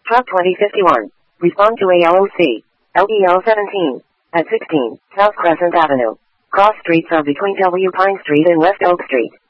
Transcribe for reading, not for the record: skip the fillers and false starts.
Truck 2051. Respond to ALOC. LEL 17. At 16, South Crescent Avenue. Cross streets are between W. Pine Street and West Oak Street.